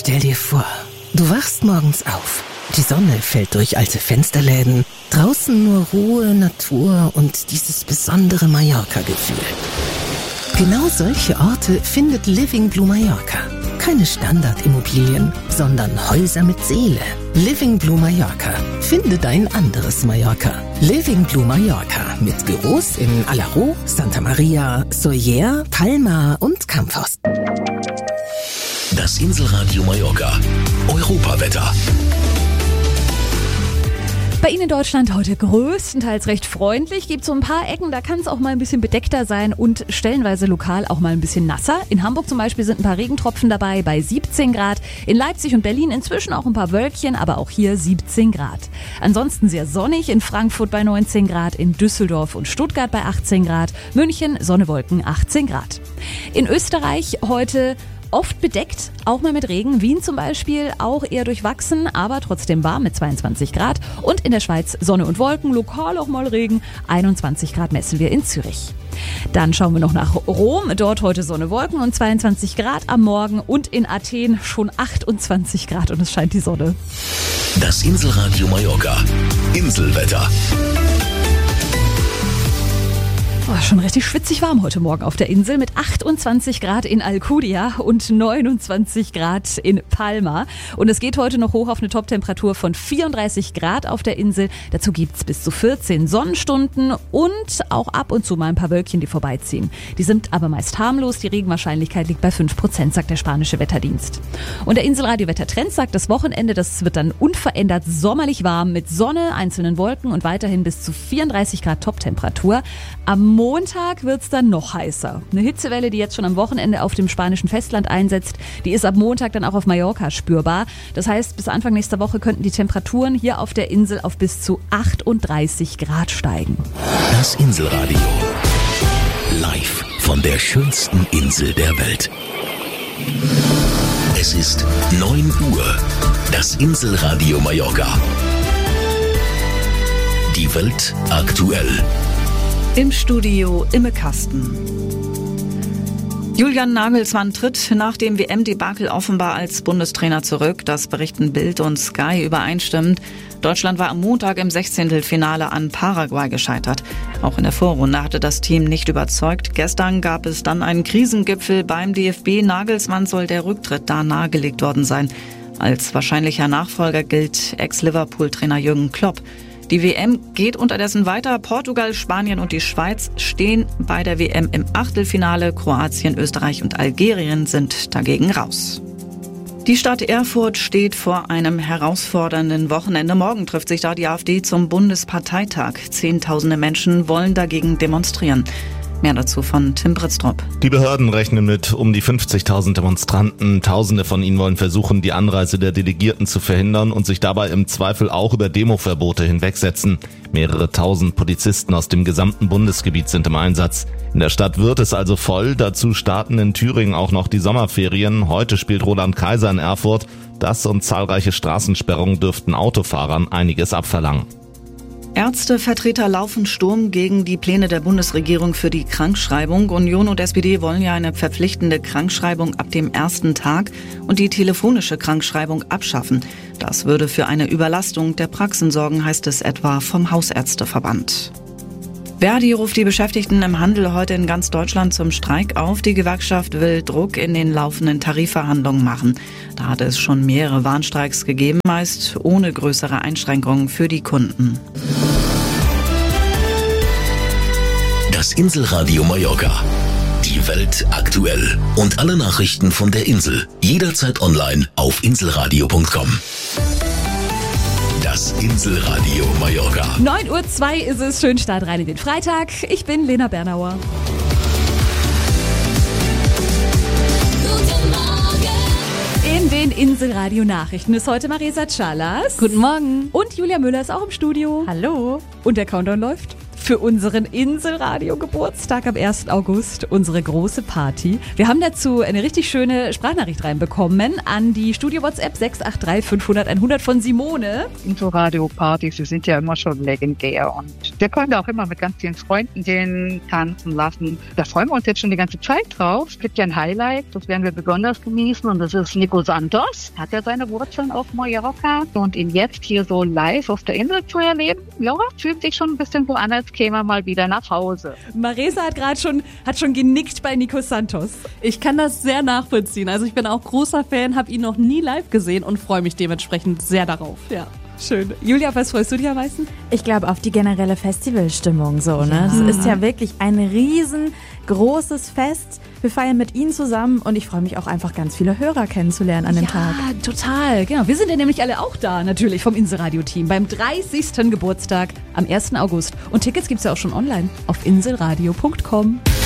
Stell dir vor, du wachst morgens auf. Die Sonne fällt durch alte Fensterläden. Draußen nur Ruhe, Natur und dieses besondere Mallorca-Gefühl. Genau solche Orte findet Living Blue Mallorca. Keine Standardimmobilien, sondern Häuser mit Seele. Living Blue Mallorca. Finde dein anderes Mallorca. Living Blue Mallorca mit Büros in Alaró, Santa Maria, Sóller, Palma und Campos. Das Inselradio Mallorca. Europawetter. Bei Ihnen in Deutschland heute größtenteils recht freundlich. Gibt so ein paar Ecken, da kann es auch mal ein bisschen bedeckter sein und stellenweise lokal auch mal ein bisschen nasser. In Hamburg zum Beispiel sind ein paar Regentropfen dabei bei 17 Grad. In Leipzig und Berlin inzwischen auch ein paar Wölkchen, aber auch hier 17 Grad. Ansonsten sehr sonnig, in Frankfurt bei 19 Grad, in Düsseldorf und Stuttgart bei 18 Grad, München, Sonne, Wolken, 18 Grad. In Österreich heute oft bedeckt, auch mal mit Regen. Wien zum Beispiel auch eher durchwachsen, aber trotzdem warm mit 22 Grad. Und in der Schweiz Sonne und Wolken, lokal auch mal Regen. 21 Grad messen wir in Zürich. Dann schauen wir noch nach Rom. Dort heute Sonne, Wolken und 22 Grad am Morgen. Und in Athen schon 28 Grad und es scheint die Sonne. Das Inselradio Mallorca. Inselwetter. Schon richtig schwitzig warm heute Morgen auf der Insel mit 28 Grad in Alcudia und 29 Grad in Palma. Und es geht heute noch hoch auf eine Toptemperatur von 34 Grad auf der Insel. Dazu gibt's bis zu 14 Sonnenstunden und auch ab und zu mal ein paar Wölkchen, die vorbeiziehen. Die sind aber meist harmlos. Die Regenwahrscheinlichkeit liegt bei 5%, sagt der spanische Wetterdienst. Und der Inselradio-Wettertrend sagt, das Wochenende, das wird dann unverändert sommerlich warm mit Sonne, einzelnen Wolken und weiterhin bis zu 34 Grad Toptemperatur. Am Montag wird's dann noch heißer. Eine Hitzewelle, die jetzt schon am Wochenende auf dem spanischen Festland einsetzt, die ist ab Montag dann auch auf Mallorca spürbar. Das heißt, bis Anfang nächster Woche könnten die Temperaturen hier auf der Insel auf bis zu 38 Grad steigen. Das Inselradio. Live von der schönsten Insel der Welt. Es ist 9 Uhr. Das Inselradio Mallorca. Die Welt aktuell. Im Studio Imme Kasten. Julian Nagelsmann tritt nach dem WM-Debakel offenbar als Bundestrainer zurück. Das berichten Bild und Sky übereinstimmend. Deutschland war am Montag im 16. Finale an Paraguay gescheitert. Auch in der Vorrunde hatte das Team nicht überzeugt. Gestern gab es dann einen Krisengipfel beim DFB. Nagelsmann soll der Rücktritt da nahegelegt worden sein. Als wahrscheinlicher Nachfolger gilt Ex-Liverpool-Trainer Jürgen Klopp. Die WM geht unterdessen weiter. Portugal, Spanien und die Schweiz stehen bei der WM im Achtelfinale. Kroatien, Österreich und Algerien sind dagegen raus. Die Stadt Erfurt steht vor einem herausfordernden Wochenende. Morgen trifft sich da die AfD zum Bundesparteitag. Zehntausende Menschen wollen dagegen demonstrieren. Mehr dazu von Tim Britztrup. Die Behörden rechnen mit um die 50.000 Demonstranten. Tausende von ihnen wollen versuchen, die Anreise der Delegierten zu verhindern und sich dabei im Zweifel auch über Demoverbote hinwegsetzen. Mehrere tausend Polizisten aus dem gesamten Bundesgebiet sind im Einsatz. In der Stadt wird es also voll. Dazu starten in Thüringen auch noch die Sommerferien. Heute spielt Roland Kaiser in Erfurt. Das und zahlreiche Straßensperrungen dürften Autofahrern einiges abverlangen. Ärztevertreter laufen Sturm gegen die Pläne der Bundesregierung für die Krankschreibung. Union und SPD wollen ja eine verpflichtende Krankschreibung ab dem ersten Tag und die telefonische Krankschreibung abschaffen. Das würde für eine Überlastung der Praxen sorgen, heißt es etwa vom Hausärzteverband. Verdi ruft die Beschäftigten im Handel heute in ganz Deutschland zum Streik auf. Die Gewerkschaft will Druck in den laufenden Tarifverhandlungen machen. Da hat es schon mehrere Warnstreiks gegeben, meist ohne größere Einschränkungen für die Kunden. Das Inselradio Mallorca. Die Welt aktuell. Und alle Nachrichten von der Insel. Jederzeit online auf inselradio.com. Das Inselradio Mallorca. 9:02 Uhr ist es. Schön Start rein in den Freitag. Ich bin Lena Bernauer. In den Inselradio-Nachrichten ist heute Marisa Chalas. Guten Morgen. Und Julia Müller ist auch im Studio. Hallo. Und der Countdown läuft. für unseren Inselradio-Geburtstag am 1. August, unsere große Party. Wir haben dazu eine richtig schöne Sprachnachricht reinbekommen an die Studio-WhatsApp 683 500 100 von Simone. Inselradio-Partys, die sind ja immer schon legendär und wir können auch immer mit ganz vielen Freunden gehen, tanzen lassen. Da freuen wir uns jetzt schon die ganze Zeit drauf. Es gibt ja ein Highlight, das werden wir besonders genießen und das ist Nico Santos. Hat ja seine Wurzeln auf Mallorca und ihn jetzt hier so live auf der Insel zu erleben, ja, fühlt sich schon ein bisschen so an, als käme er mal wieder nach Hause. Marisa hat gerade schon genickt bei Nico Santos. Ich kann das sehr nachvollziehen. Also ich bin auch großer Fan, habe ihn noch nie live gesehen und freue mich dementsprechend sehr darauf. Ja. Schön. Julia, auf was freust du dich am meisten? Ich glaube auf die generelle Festivalstimmung so, ne? Es ist ja wirklich ein riesengroßes Fest. Wir feiern mit Ihnen zusammen und ich freue mich auch einfach ganz viele Hörer kennenzulernen an dem Tag. Ja, total. Genau. Wir sind ja nämlich alle auch da, natürlich vom Inselradio-Team beim 30. Geburtstag am 1. August. Und Tickets gibt's ja auch schon online auf inselradio.com.